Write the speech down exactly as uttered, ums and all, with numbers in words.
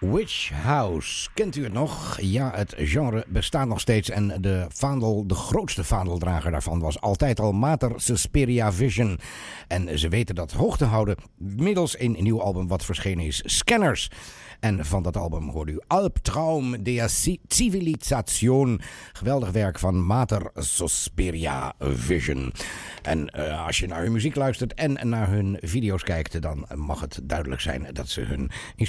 Witch House, kent u het nog? Ja, het genre bestaat nog steeds en de vaandel, de grootste vaandeldrager daarvan was altijd al Mater Suspiria Vision. En ze weten dat hoog te houden middels een nieuw album wat verschenen is, Scanners. En van dat album hoorde u Albtraum der Zivilisation. Geweldig werk van Mater Suspiria Vision. En uh, als je naar hun muziek luistert en naar hun video's kijkt, dan mag het duidelijk zijn dat ze hun